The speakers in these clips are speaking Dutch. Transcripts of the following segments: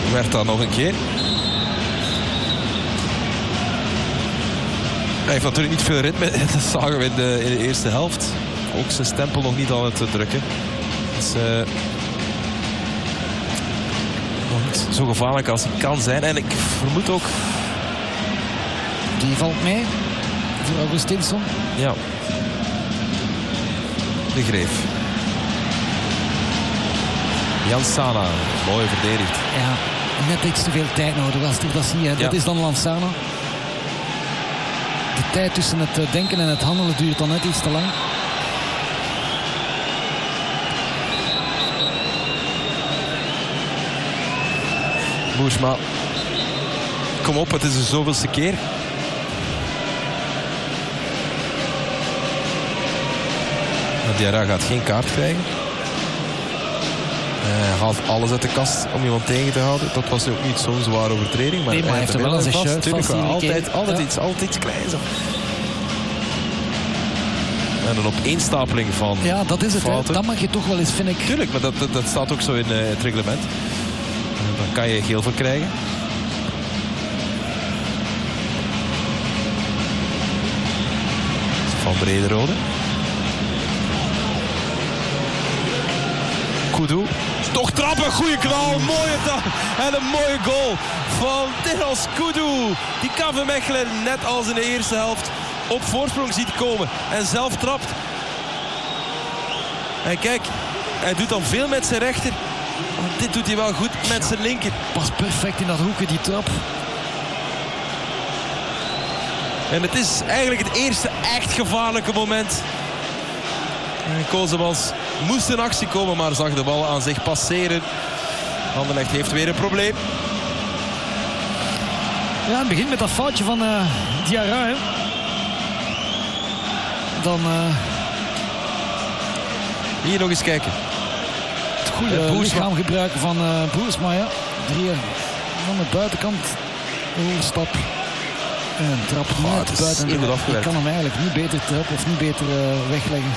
Huerta nog een keer. Hij heeft natuurlijk niet veel ritme. Dat zagen we in de eerste helft. Ook zijn stempel nog niet aan het drukken. Dus, nog niet zo gevaarlijk als hij kan zijn. En ik vermoed ook... Die valt mee voor Augustinsson. Ja. De Greef. Jan Sana. Mooi verdedigd. Ja, net iets te veel tijd nodig. Dat zie je. Dat is dan Lansana. De tijd tussen het denken en het handelen duurt dan net iets te lang. Boersma. Kom op, het is de zoveelste keer. Diarra gaat geen kaart krijgen. Hij haalt alles uit de kast om iemand tegen te houden. Dat was ook niet zo'n zware overtreding. Maar, nee, maar hij heeft er wel aan zijn shirt vast. Altijd iets kleins. En een opeenstapeling van ja, dat is het. fouten. Dat mag je toch wel eens, vind ik. Tuurlijk, maar dat staat ook zo in het reglement. Daar kan je geel voor krijgen. Van Brederode. Koudou. Toch trappen, goede knal, mooie trap en een mooie goal van Denis Koudou. Die KV Mechelen net als in de eerste helft op voorsprong ziet komen en zelf trapt. En kijk, hij doet dan veel met zijn rechter. Maar dit doet hij wel goed met zijn linker. Pas perfect in dat hoekje, die trap. En het is eigenlijk het eerste echt gevaarlijke moment. Kozemans moest in actie komen, maar zag de bal aan zich passeren. Anderlecht heeft weer een probleem. Ja, het begint met dat foutje van Diarra. Hè. Dan... Hier nog eens kijken. Het goede lichaam gebruiken van Boersma. Ja. Van de buitenkant. Overstap. En een trap net buiten. Ik kan hem eigenlijk niet beter trappen of niet beter wegleggen.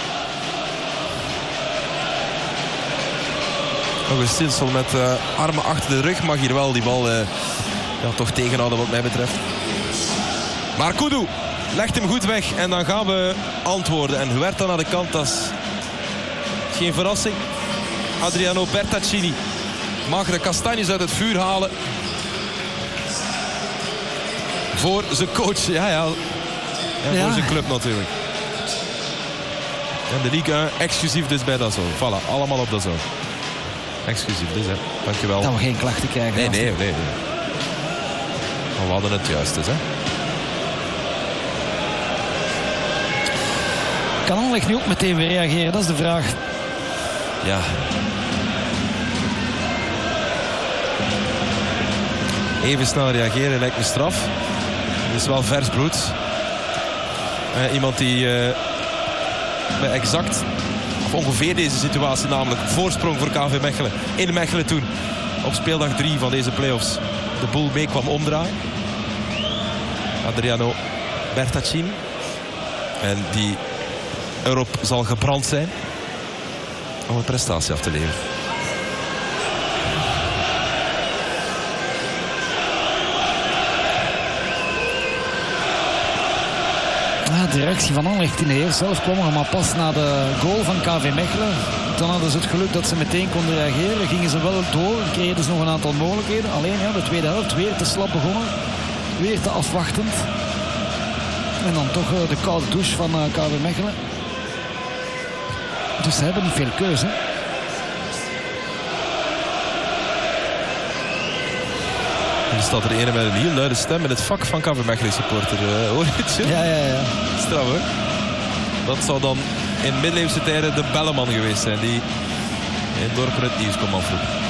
Augustinsson met armen achter de rug mag hier wel die bal toch tegenhouden wat mij betreft. Maar Koudou legt hem goed weg en dan gaan we antwoorden. En Huerta naar de kant, dat is geen verrassing. Adriano Bertaccini mag de kastanjes uit het vuur halen. Voor zijn coach, en voor zijn club natuurlijk. En de Ligue 1 exclusief dus bij DAZN. Voilà, allemaal op DAZN. Exclusief dus, hè. Dankjewel. Dat we geen klachten krijgen. Nee. We hadden het juist dus, hè. Kan Anderlecht nu ook meteen weer reageren? Dat is de vraag. Ja. Even snel reageren lijkt me straf. Het is wel vers bloed. Iemand die bij exact of ongeveer deze situatie, namelijk voorsprong voor KV Mechelen in Mechelen toen op speeldag 3 van deze play-offs de boel mee kwam omdraaien. Adriano Bertaccini. En die erop zal gebrand zijn om een prestatie af te leveren. De reactie van Anderlecht in de eerste helft kwam er maar pas na de goal van KV Mechelen. Dan hadden ze het geluk dat ze meteen konden reageren. Gingen ze wel door, kregen ze nog een aantal mogelijkheden. Alleen de tweede helft weer te slap begonnen. Weer te afwachtend. En dan toch de koude douche van KV Mechelen. Dus ze hebben niet veel keuze. Er staat er ene met een heel luide stem in het vak van KV Mechelen supporter. Hoor je het? Ja. Straf hoor. Dat zou dan in middeleeuwse tijden de Belleman geweest zijn die in het dorp het nieuws kwam afroepen.